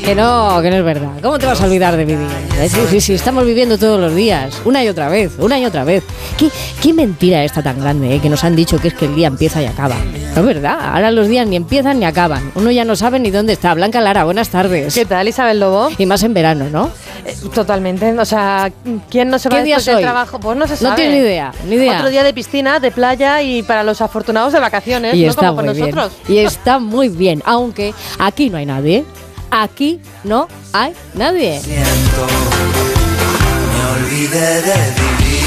Que no es verdad. ¿Cómo te vas a olvidar de vivir? Sí, estamos viviendo todos los días, una y otra vez. ¿Qué mentira esta tan grande, que nos han dicho que es que el día empieza y acaba? No es verdad, ahora los días ni empiezan ni acaban. Uno ya no sabe ni dónde está. Blanca Lara, buenas tardes. ¿Qué tal, Isabel Lobo? Y más en verano, ¿no? Totalmente, o sea, ¿quién no se va después del trabajo? Pues no se sabe. No tienes ni idea. Otro día de piscina, de playa y para los afortunados de vacaciones, y no está como con muy nosotros. Bien. Y está muy bien, aunque aquí no hay nadie. Aquí no hay nadie. Siento, me olvidé de vivir.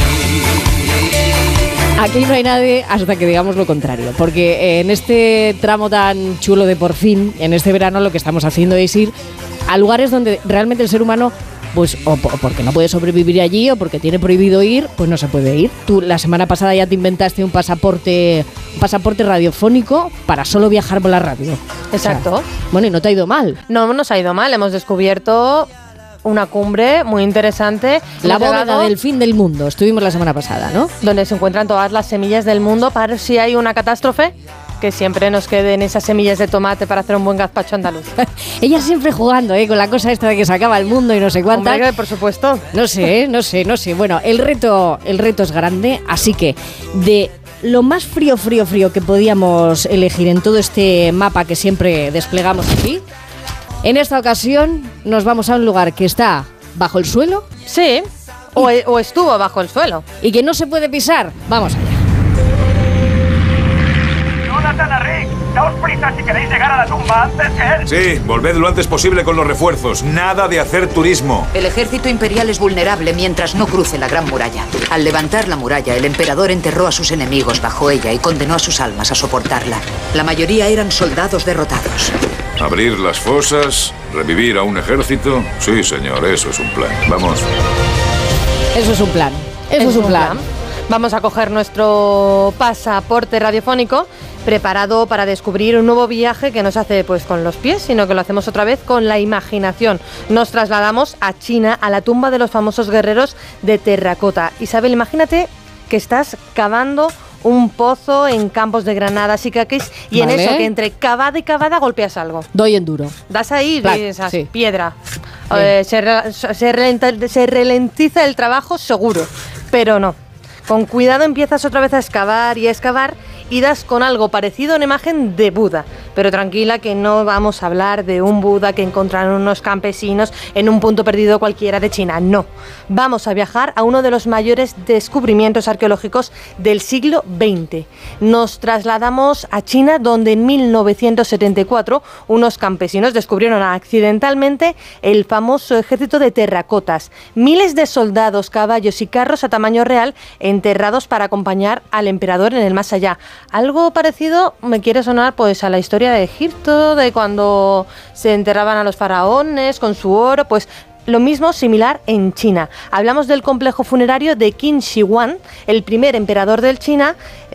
Aquí no hay nadie hasta que digamos lo contrario, porque en este tramo tan chulo de por fin, en este verano, lo que estamos haciendo es ir a lugares donde realmente el ser humano, pues o porque no puede sobrevivir allí o porque tiene prohibido ir, pues no se puede ir. Tú la semana pasada ya te inventaste un pasaporte radiofónico para solo viajar por la radio. Exacto. O sea, bueno, y no te ha ido mal. No nos ha ido mal, hemos descubierto una cumbre muy interesante. La bóveda del fin del mundo, estuvimos la semana pasada, ¿no? Donde se encuentran todas las semillas del mundo para si hay una catástrofe, que siempre nos queden esas semillas de tomate para hacer un buen gazpacho andaluz. Ella siempre jugando, con la cosa esta de que se acaba el mundo y no sé cuántas. Hombre, por supuesto. No sé. Bueno, el reto es grande, así que de lo más frío que podíamos elegir en todo este mapa que siempre desplegamos aquí, en esta ocasión nos vamos a un lugar que está bajo el suelo. Sí, o estuvo bajo el suelo. Y que no se puede pisar. Vamos allá. Jonathan a Rick, daos prisa si queréis llegar a la tumba antes que él. Sí, volved lo antes posible con los refuerzos. Nada de hacer turismo. El ejército imperial es vulnerable mientras no cruce la Gran Muralla. Al levantar la muralla, el emperador enterró a sus enemigos bajo ella y condenó a sus almas a soportarla. La mayoría eran soldados derrotados. Abrir las fosas, revivir a un ejército. Sí, señor, eso es un plan. Vamos. Eso es un plan. Eso es un plan. Vamos a coger nuestro pasaporte radiofónico preparado para descubrir un nuevo viaje que no se hace pues con los pies, sino que lo hacemos otra vez con la imaginación. Nos trasladamos a China, a la tumba de los famosos guerreros de terracota. Isabel, imagínate que estás cavando un pozo en Campos de Granada, así que y vale. En eso que entre cavada y cavada golpeas algo. Doy en duro. Das ahí y dices, sí. Piedra. Se ralentiza el trabajo seguro, pero no. Con cuidado empiezas otra vez a excavar y das con algo parecido a una imagen de Buda. Pero tranquila, que no vamos a hablar de un Buda que encontraron unos campesinos en un punto perdido cualquiera de China. No, vamos a viajar a uno de los mayores descubrimientos arqueológicos del siglo XX. Nos trasladamos a China, donde en 1974 unos campesinos descubrieron accidentalmente el famoso ejército de terracotas. Miles de soldados, caballos y carros a tamaño real enterrados para acompañar al emperador en el más allá. Algo parecido me quiere sonar pues a la historia de Egipto, de cuando se enterraban a los faraones con su oro, pues lo mismo similar en China. Hablamos del complejo funerario de Qin Shi Huang, el primer emperador del China,